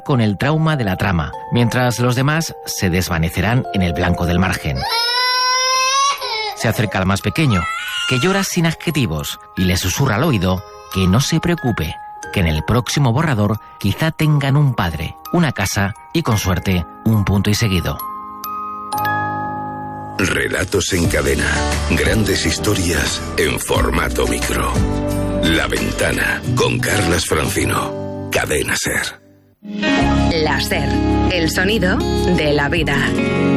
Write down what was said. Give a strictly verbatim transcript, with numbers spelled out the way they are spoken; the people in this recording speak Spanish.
con el trauma de la trama, mientras los demás se desvanecerán en el blanco del margen. Se acerca al más pequeño, que llora sin adjetivos, y le susurra al oído que no se preocupe, que en el próximo borrador quizá tengan un padre, una casa y, con suerte, un punto y seguido. Relatos en cadena. Grandes historias en formato micro. La Ventana, con Carlas Francino. Cadena SER. La SER, el sonido de la vida.